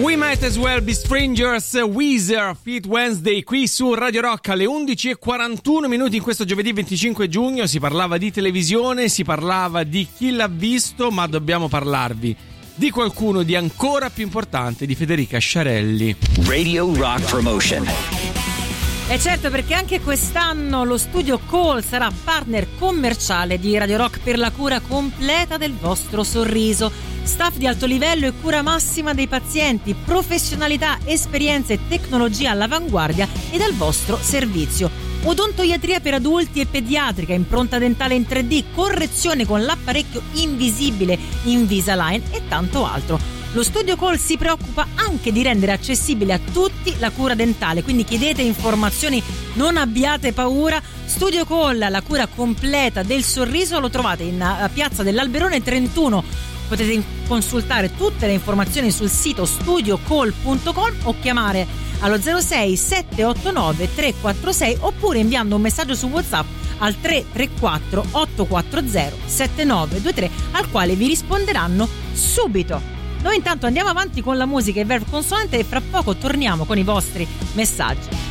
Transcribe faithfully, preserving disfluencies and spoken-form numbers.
We Might As Well Be Strangers, Weezer, Fit Wednesday, qui su Radio Rock alle undici e quarantuno minuti in questo giovedì venticinque giugno. Si parlava di televisione, si parlava di chi l'ha visto, ma dobbiamo parlarvi di qualcuno di ancora più importante, di Federica Sciarelli. Radio Rock Promotion. E certo, perché anche quest'anno lo studio Call sarà partner commerciale di Radio Rock per la cura completa del vostro sorriso. Staff di alto livello e cura massima dei pazienti, professionalità, esperienze e tecnologia all'avanguardia ed al vostro servizio. Odontoiatria per adulti e pediatrica, impronta dentale in tre D, correzione con l'apparecchio invisibile Invisalign e tanto altro. Lo studio Call si preoccupa anche di rendere accessibile a tutti la cura dentale, quindi chiedete informazioni, non abbiate paura. Studio Call, la cura completa del sorriso, lo trovate in Piazza dell'Alberone trentuno. Potete consultare tutte le informazioni sul sito studio call punto com o chiamare allo zero sei sette otto nove tre quattro sei oppure inviando un messaggio su WhatsApp al tre tre quattro otto quattro zero sette nove due tre, al quale vi risponderanno subito. Noi intanto andiamo avanti con la musica e verbo consonante e fra poco torniamo con i vostri messaggi.